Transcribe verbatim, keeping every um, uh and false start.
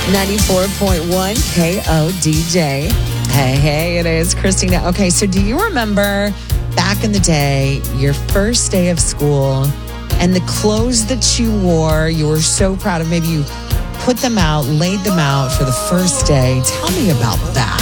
ninety-four point one K O D J. Hey, hey, it is Christina. Okay, so do you remember back in the day, your first day of school and the clothes that you wore, you were so proud of? Maybe you put them out, laid them out for the first day. Tell me about that.